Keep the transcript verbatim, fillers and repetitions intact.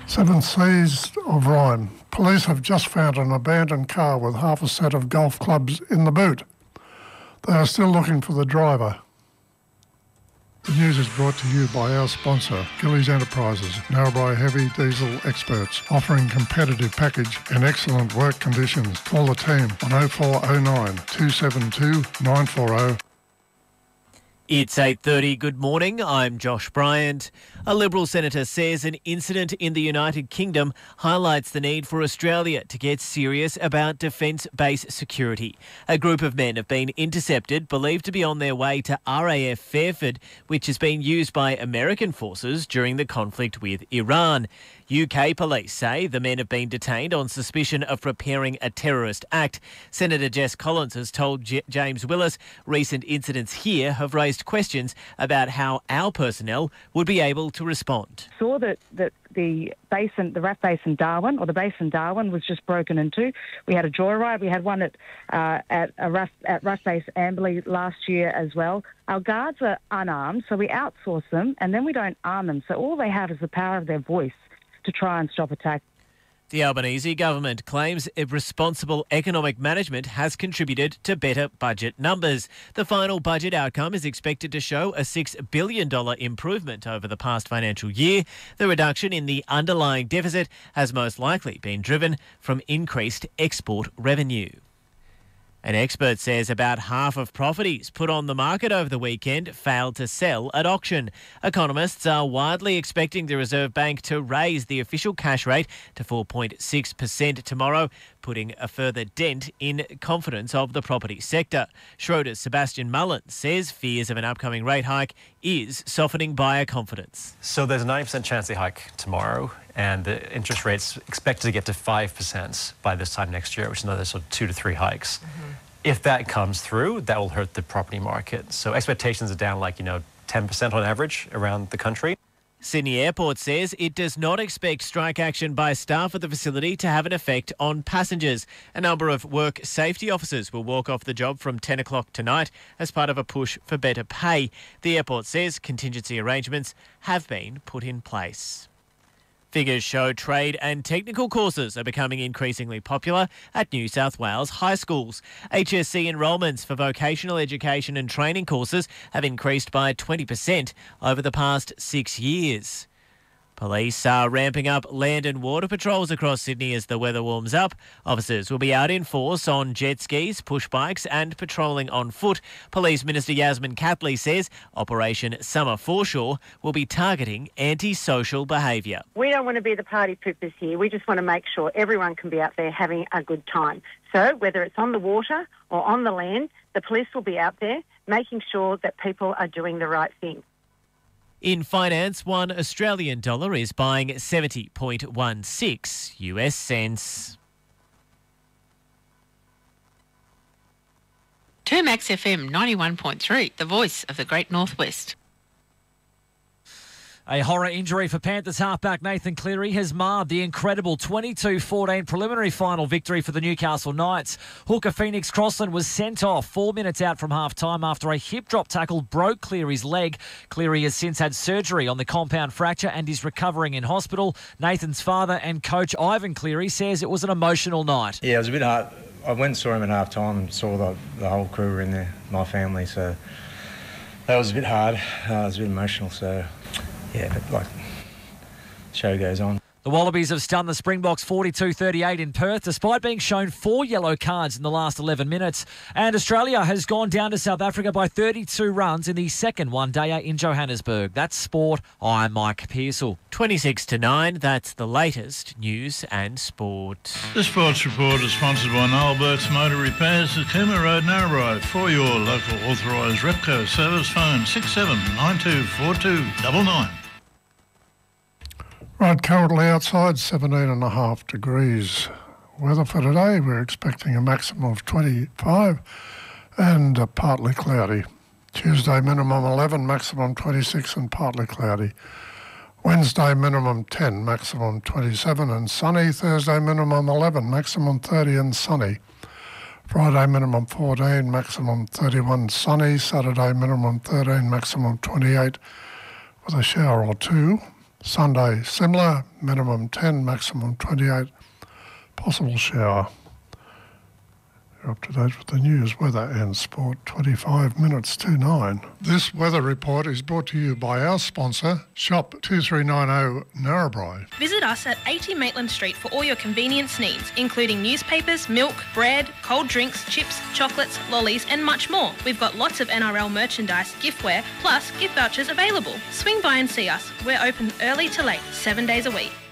Seven Seas of Rhyme. Police have just found an abandoned car with half a set of golf clubs in the boot. They are still looking for the driver. The news is brought to you by our sponsor, Gillies Enterprises, Narrabri heavy diesel experts, offering competitive package and excellent work conditions. Call the team on oh four oh nine, two seven two, nine four oh. It's eight thirty. Good morning. I'm Josh Bryant. A Liberal senator says an incident in the United Kingdom highlights the need for Australia to get serious about defence base security. A group of men have been intercepted, believed to be on their way to R A F Fairford, which has been used by American forces during the conflict with Iran. U K police say the men have been detained on suspicion of preparing a terrorist act. Senator Jess Collins has told J- James Willis recent incidents here have raised questions about how our personnel would be able to respond. Saw that, that the basin, the R A F base in Darwin, or the base in Darwin, was just broken into. We had a joyride. We had one at uh, at a R A F, at R A F base Amberley last year as well. Our guards are unarmed, so we outsource them, and then we don't arm them. So all they have is the power of their voice to try and stop attack. The Albanese government claims responsible economic management has contributed to better budget numbers. The final budget outcome is expected to show a six billion dollars improvement over the past financial year. The reduction in the underlying deficit has most likely been driven from increased export revenue. An expert says about half of properties put on the market over the weekend failed to sell at auction. Economists are widely expecting the Reserve Bank to raise the official cash rate to four point six percent tomorrow, putting a further dent in confidence of the property sector. Schroders' Sebastian Mullen says fears of an upcoming rate hike is softening buyer confidence. So there's a ninety percent chance they hike tomorrow, and the interest rate's expected to get to five percent by this time next year, which is another sort of two to three hikes. Mm-hmm. If that comes through, that will hurt the property market. So expectations are down like, you know, ten percent on average around the country. Sydney Airport says it does not expect strike action by staff at the facility to have an effect on passengers. A number of work safety officers will walk off the job from ten o'clock tonight as part of a push for better pay. The airport says contingency arrangements have been put in place. Figures show trade and technical courses are becoming increasingly popular at New South Wales high schools. H S C enrolments for vocational education and training courses have increased by twenty percent over the past six years. Police are ramping up land and water patrols across Sydney as the weather warms up. Officers will be out in force on jet skis, push bikes and patrolling on foot. Police Minister Yasmin Catley says Operation Summer Foreshore will be targeting antisocial behaviour. We don't want to be the party poopers here. We just want to make sure everyone can be out there having a good time. So whether it's on the water or on the land, the police will be out there making sure that people are doing the right thing. In finance, one Australian dollar is buying seventy point one six U S cents. Termax F M ninety-one point three, the voice of the Great Northwest. A horror injury for Panthers halfback Nathan Cleary has marred the incredible twenty-two fourteen preliminary final victory for the Newcastle Knights. Hooker Phoenix Crossland was sent off four minutes out from half-time after a hip drop tackle broke Cleary's leg. Cleary has since had surgery on the compound fracture and is recovering in hospital. Nathan's father and coach Ivan Cleary says it was an emotional night. Yeah, it was a bit hard. I went and saw him at half-time and saw the, the whole crew were in there, my family, so that was a bit hard. Uh, it was a bit emotional, so... Yeah, but like, show goes on. The Wallabies have stunned the Springboks forty-two thirty-eight in Perth, despite being shown four yellow cards in the last eleven minutes. And Australia has gone down to South Africa by thirty-two runs in the second one-dayer in Johannesburg. That's sport. I'm Mike Pearsall. twenty-six to nine, that's the latest news and sport. The Sports Report is sponsored by Noel Burke's Motor Repairs at Cooma Road, Narrabri. For your local authorised Repco service, phone six seven nine two four two nine nine. Right, currently outside seventeen and a half degrees. Weather for today, we're expecting a maximum of twenty-five and uh, partly cloudy. Tuesday minimum eleven, maximum twenty-six and partly cloudy. Wednesday minimum ten, maximum twenty-seven and sunny. Thursday minimum eleven, maximum thirty and sunny. Friday minimum fourteen, maximum thirty-one, sunny. Saturday minimum thirteen, maximum twenty-eight with a shower or two. Sunday, similar, minimum ten, maximum twenty-eight. Possible shower. You're up to date with the news, weather and sport, twenty-five minutes to nine. This weather report is brought to you by our sponsor, Shop two three nine zero Narrabri. Visit us at eighty Maitland Street for all your convenience needs, including newspapers, milk, bread, cold drinks, chips, chocolates, lollies and much more. We've got lots of N R L merchandise, giftware, plus gift vouchers available. Swing by and see us. We're open early to late, seven days a week.